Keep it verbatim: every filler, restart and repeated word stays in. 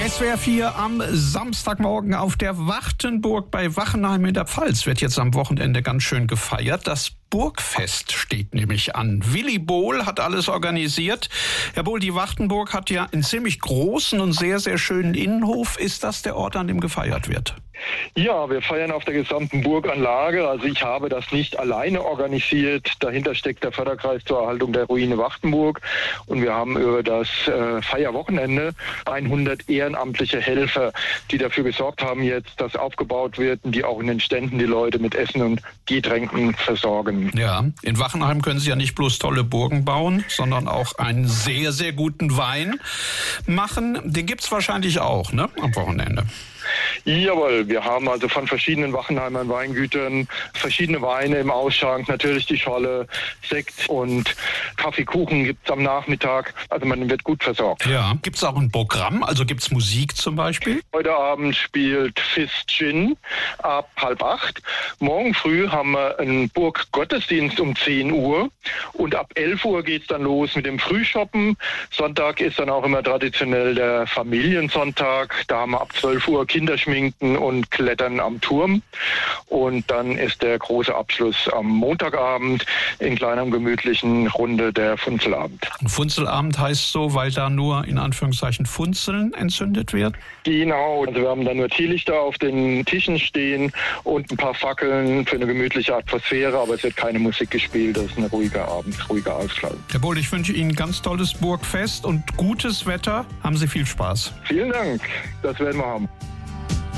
S W R vier am Samstagmorgen auf der Wartenburg bei Wachenheim in der Pfalz wird jetzt am Wochenende ganz schön gefeiert. Das Burgfest steht nämlich an. Willi Bohl hat alles organisiert. Herr Bohl, die Wartenburg hat ja einen ziemlich großen und sehr, sehr schönen Innenhof. Ist das der Ort, an dem gefeiert wird? Ja, wir feiern auf der gesamten Burganlage. Also ich habe das nicht alleine organisiert. Dahinter steckt der Förderkreis zur Erhaltung der Ruine Wartenburg. Und wir haben über das äh, Feierwochenende hundert ehrenamtliche Helfer, die dafür gesorgt haben jetzt, dass aufgebaut wird und die auch in den Ständen die Leute mit Essen und Getränken versorgen. Ja, in Wachenheim können Sie ja nicht bloß tolle Burgen bauen, sondern auch einen sehr, sehr guten Wein machen. Den gibt's wahrscheinlich auch, ne, am Wochenende. Jawohl, wir haben also von verschiedenen Wachenheimer Weingütern verschiedene Weine im Ausschank, natürlich die Scholle, Sekt und Kaffeekuchen gibt's am Nachmittag. Also man wird gut versorgt. Ja, gibt's auch ein Programm, also gibt's Musik zum Beispiel? Heute Abend spielt Fist Gin ab halb acht. Morgen früh haben wir einen Burggottesdienst um zehn Uhr und ab elf Uhr geht's dann los mit dem Frühshoppen. Sonntag ist dann auch immer traditionell der Familiensonntag. Da haben wir ab zwölf Uhr Kinderschminken und Klettern am Turm. Und dann ist der große Abschluss am Montagabend in kleiner gemütlichen Runde der Funzelabend. Funzelabend heißt so, weil da nur in Anführungszeichen Funzeln entzündet werden? Genau, also wir haben da nur Teelichter auf den Tischen stehen und ein paar Fackeln für eine gemütliche Atmosphäre, aber es wird keine Musik gespielt, das ist ein ruhiger Abend, ruhiger Ausklang. Herr Bohl, ich wünsche Ihnen ganz tolles Burgfest und gutes Wetter. Haben Sie viel Spaß. Vielen Dank, das werden wir haben.